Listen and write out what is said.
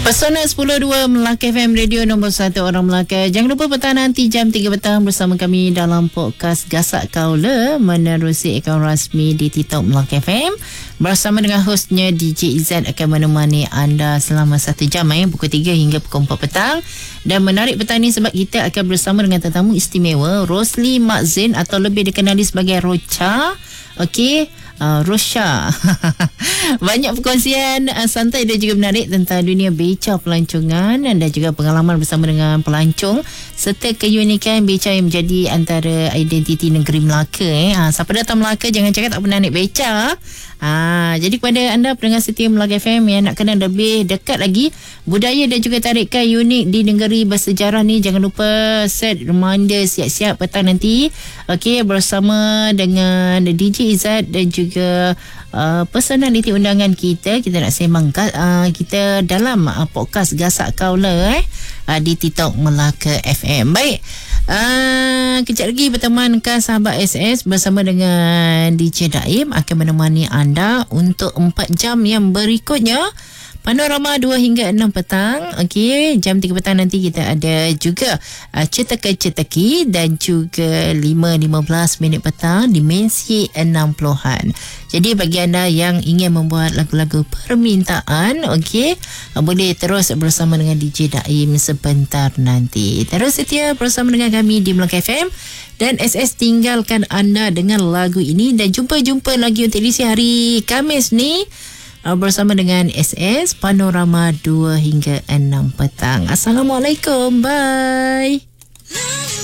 Pesona 10.2 Melaka FM Radio nombor 1 orang Melaka. Jangan lupa petang nanti jam 3 petang bersama kami dalam podcast Gasak Kaula menerusi akaun rasmi di TikTok Melaka FM bersama dengan hostnya DJ Izzat akan menemani anda selama 1 jam pukul 3 hingga pukul 4 petang. Dan menarik petang ni sebab kita akan bersama dengan tetamu istimewa Rosli Mak Zain atau lebih dikenali sebagai Rocha. Okey, Rosha. Banyak perkongsian santai dan juga menarik tentang dunia beca pelancongan dan juga pengalaman bersama dengan pelancong serta keunikan beca yang menjadi antara identiti negeri Melaka. Siapa datang Melaka jangan cakap tak pernah naik beca. Jadi kepada anda pendengar setia Melaka FM yang nak kenal lebih dekat lagi budaya dan juga tarikan unik di negeri bersejarah ni, jangan lupa set reminder siap-siap petang nanti. Okey, bersama dengan DJ Izzat dan juga personaliti undangan kita nak sembang kita dalam podcast Gasak Kaula di TikTok Melaka FM. Baik, kejap lagi bertemankah sahabat SS bersama dengan DJ Daim akan menemani anda untuk 4 jam yang berikutnya. Panorama 2 hingga 6 petang. Okey, jam 3 petang nanti kita ada juga cetaki-cetaki dan juga 5.15 minit petang dimensi 60-an. Jadi bagi anda yang ingin membuat lagu-lagu permintaan, okey, boleh terus bersama dengan DJ Daim sebentar nanti. Terus setia bersama dengan kami di Melaka FM dan SS tinggalkan anda dengan lagu ini dan jumpa lagi untuk edisi hari Khamis ni bersama dengan SS Panorama 2 hingga 6 petang. Assalamualaikum. Bye.